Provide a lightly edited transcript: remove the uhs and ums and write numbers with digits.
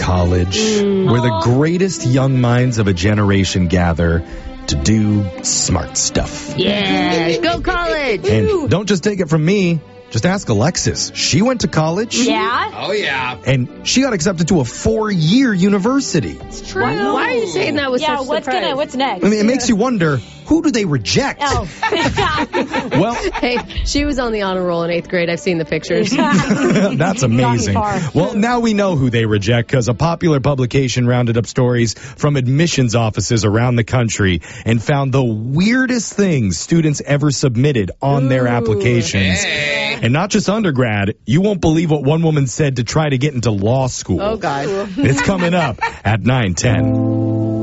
college, where the greatest young minds of a generation gather to do smart stuff. Yeah, go college. And don't just take it from me. Just ask Alexis. She went to college. Yeah? Oh, yeah. And she got accepted to a 4-year university. It's true. Why are you saying that with Yeah, such what's surprise? what's next? I mean, it makes you wonder, who do they reject? Oh. Well, Hey, she was on the honor roll in 8th grade. I've seen the pictures. that's amazing. far. Well, now we know who they reject because a popular publication rounded up stories from admissions offices around the country and found the weirdest things students ever submitted on their applications. Hey. And not just undergrad. You won't believe what one woman said to try to get into law school. Oh, God. It's coming up at 9:10.